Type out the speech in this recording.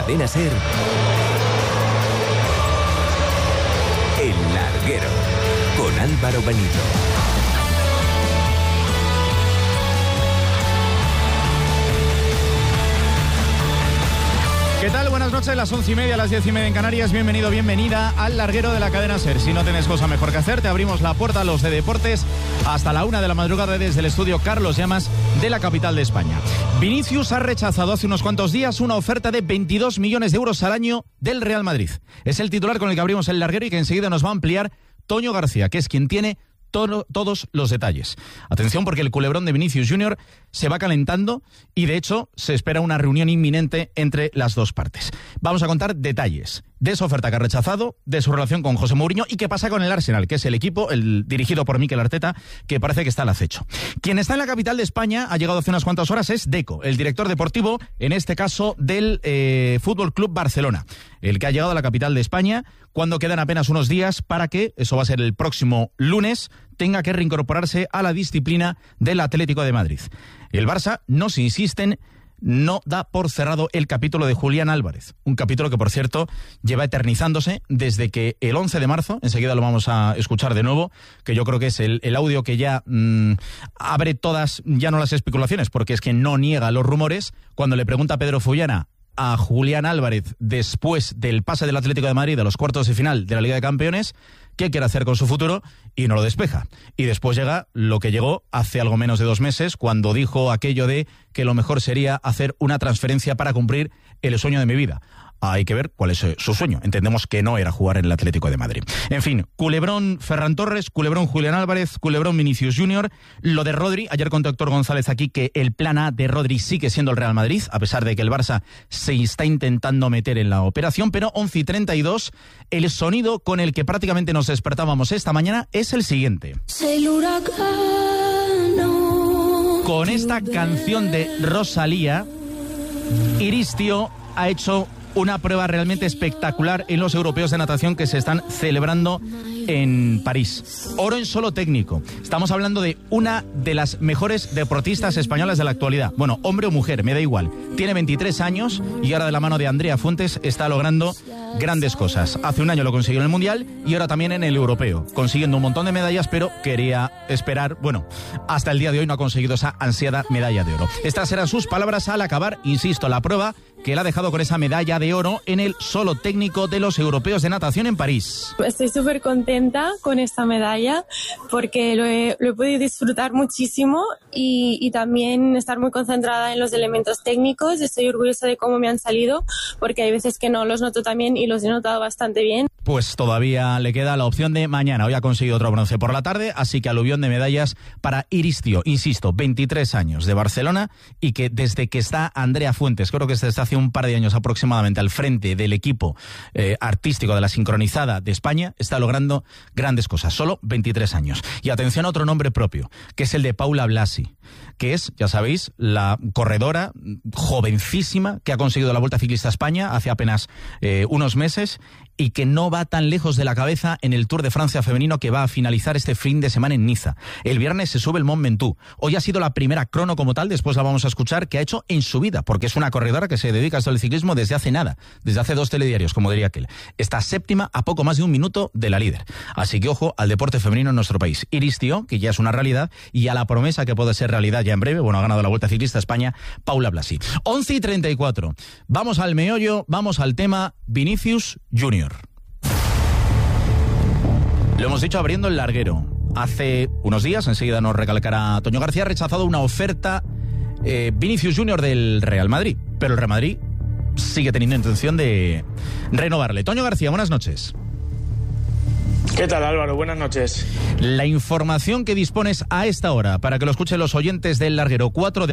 Cadena SER, El Larguero, con Álvaro Benito. ¿Qué tal? Buenas noches, las 11:30, las 10:30 en Canarias. Bienvenido, bienvenida al Larguero de la Cadena SER. Si no tienes cosa mejor que hacer, te abrimos la puerta a los de deportes hasta la 1 de la madrugada desde el estudio Carlos Llamas de la capital de España. Vinicius ha rechazado hace unos cuantos días una oferta de 22 millones de euros al año del Real Madrid. Es el titular con el que abrimos el Larguero y que enseguida nos va a ampliar Toño García, que es quien tiene todos los detalles. Atención, porque el culebrón de Vinicius Junior se va calentando y de hecho se espera una reunión inminente entre las dos partes. Vamos a contar detalles de esa oferta que ha rechazado, de su relación con José Mourinho y qué pasa con el Arsenal, que es el equipo, dirigido por Mikel Arteta, que parece que está al acecho. Quien está en la capital de España, ha llegado hace unas cuantas horas, es Deco, el director deportivo, en este caso del Fútbol Club Barcelona, el que ha llegado a la capital de España cuando quedan apenas unos días para que, eso va a ser el próximo lunes, tenga que reincorporarse a la disciplina del Atlético de Madrid. El Barça, nos insisten, no da por cerrado el capítulo de Julián Álvarez. Un capítulo que, por cierto, lleva eternizándose desde que el 11 de marzo, enseguida lo vamos a escuchar de nuevo, que yo creo que es el audio que ya abre todas, ya no las especulaciones, porque es que no niega los rumores, cuando le pregunta a Pedro Fullana a Julián Álvarez después del pase del Atlético de Madrid a los cuartos de final de la Liga de Campeones, qué quiere hacer con su futuro, y no lo despeja. Y después llega lo que llegó hace algo menos de 2 meses, cuando dijo aquello de que lo mejor sería hacer una transferencia para cumplir el sueño de mi vida. Hay que ver cuál es su sueño. Entendemos que no era jugar en el Atlético de Madrid. En fin, culebrón Ferran Torres, culebrón Julián Álvarez, culebrón Vinicius Junior. Lo de Rodri, ayer contó Héctor González aquí que el plan A de Rodri sigue siendo el Real Madrid, a pesar de que el Barça se está intentando meter en la operación, pero 11:32, el sonido con el que prácticamente nos despertábamos esta mañana es el siguiente. Con esta canción de Rosalía, Iristio ha hecho una prueba realmente espectacular en los europeos de natación que se están celebrando en París. Oro en solo técnico. Estamos hablando de una de las mejores deportistas españolas de la actualidad. Bueno, hombre o mujer, me da igual. Tiene 23 años y ahora, de la mano de Andrea Fuentes, está logrando grandes cosas. Hace un año lo consiguió en el Mundial y ahora también en el Europeo, consiguiendo un montón de medallas, pero quería esperar, hasta el día de hoy no ha conseguido esa ansiada medalla de oro. Estas eran sus palabras al acabar, insisto, la prueba que él ha dejado con esa medalla de oro en el solo técnico de los europeos de natación en París. Estoy súper contenta con esta medalla porque lo he podido disfrutar muchísimo y también estar muy concentrada en los elementos técnicos. Estoy orgullosa de cómo me han salido porque hay veces que no los noto tan bien y los he notado bastante bien. Pues todavía le queda la opción de mañana. Hoy ha conseguido otro bronce por la tarde, así que aluvión de medallas para Iristio, insisto, 23 años, de Barcelona, y que desde que está Andrea Fuentes, creo que desde hace un par de años aproximadamente, al frente del equipo artístico de la sincronizada de España, está logrando grandes cosas. Solo 23 años. Y atención a otro nombre propio, que es el de Paula Blasi, que es, ya sabéis, la corredora jovencísima que ha conseguido la Vuelta Ciclista a España hace apenas unos meses y que no va tan lejos de la cabeza en el Tour de Francia femenino que va a finalizar este fin de semana en Niza. El viernes se sube el Mont Ventoux. Hoy ha sido la primera crono como tal, después la vamos a escuchar, que ha hecho en su vida, porque es una corredora que se dedica al ciclismo desde hace nada, desde hace 2 telediarios, como diría aquel. Está séptima a poco más de 1 minuto de la líder. Así que ojo al deporte femenino en nuestro país. Iristio, que ya es una realidad, y a la promesa que puede ser realidad ya en breve, ha ganado la Vuelta Ciclista a España, Paula Blasi. 11:34. Vamos al meollo, vamos al tema Vinicius Junior. Lo hemos dicho abriendo el larguero. Hace unos días, enseguida nos recalcará Toño García, ha rechazado una oferta Vinicius Junior del Real Madrid, pero el Real Madrid sigue teniendo intención de renovarle. Toño García, buenas noches. ¿Qué tal, Álvaro? Buenas noches. La información que dispones a esta hora, para que lo escuchen los oyentes del larguero, 4 de